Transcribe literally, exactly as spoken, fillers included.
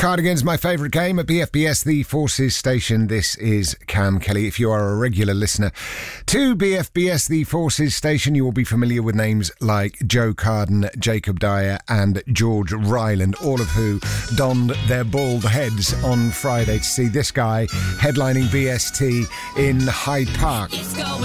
Cardigan's my favourite game at B F B S, the Forces Station. This is Cam Kelly. If you are a regular listener to B F B S, the Forces Station, you will be familiar with names like Joe Carden, Jacob Dyer and George Ryland, all of who donned their bald heads on Friday to see this guy headlining B S T in Hyde Park.